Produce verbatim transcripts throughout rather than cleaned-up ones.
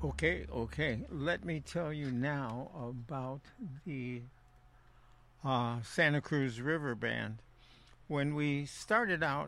Okay, okay. Let me tell you now about the uh, Santa Cruz River Band. When we started out,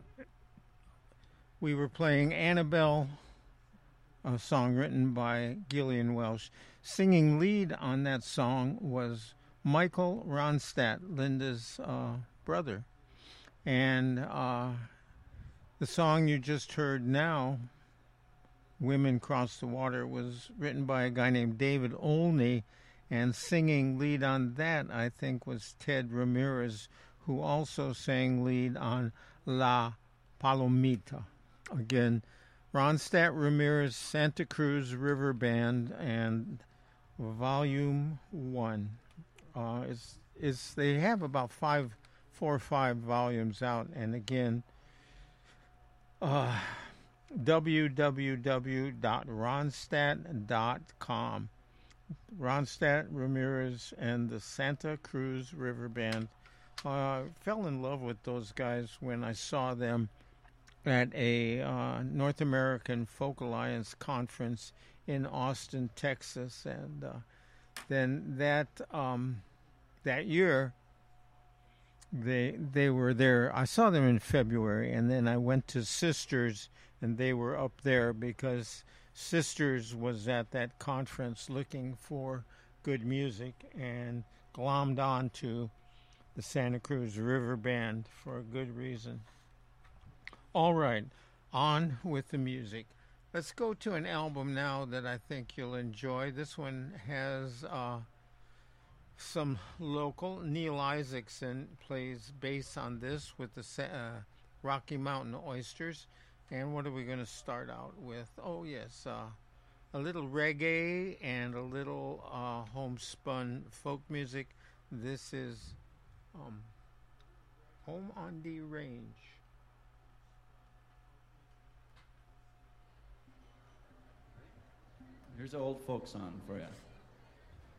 we were playing Annabelle, a song written by Gillian Welsh. Singing lead on that song was Michael Ronstadt, Linda's uh, brother. And uh, the song you just heard now, Women Cross the Water, was written by a guy named David Olney, and singing lead on that, I think, was Ted Ramirez, who also sang lead on La Palomita. Again, Ronstadt Ramirez Santa Cruz River Band, and Volume One. Uh, is is they have about five, four or five volumes out, and again, uh, w w w dot ronstadt dot com. Ronstadt Ramirez and the Santa Cruz River Band. I uh, fell in love with those guys when I saw them at a uh, North American Folk Alliance conference in Austin, Texas, and uh, then that um, that year they they were there. I saw them in February, and then I went to Sisters, and they were up there because Sisters was at that conference looking for good music and glommed on to the Santa Cruz River Band for a good reason. All right, on with the music. Let's go to an album now that I think you'll enjoy. This one has uh, some local. Neil Isaacson plays bass on this with the uh, Rocky Mountain Oysters. And what are we going to start out with? Oh, yes, uh, a little reggae and a little uh, homespun folk music. This is um, Home on the Range. Here's an old folk song for you.